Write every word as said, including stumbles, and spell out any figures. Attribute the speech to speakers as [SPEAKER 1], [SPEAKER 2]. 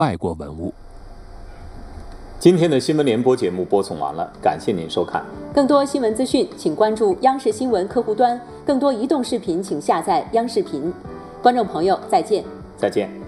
[SPEAKER 1] 外国文物。
[SPEAKER 2] 今天的新闻联播节目播送完了，感谢您收看。
[SPEAKER 3] 更多新闻资讯，请关注央视新闻客户端；更多移动视频，请下载央视频。观众朋友，再见。
[SPEAKER 2] 再见。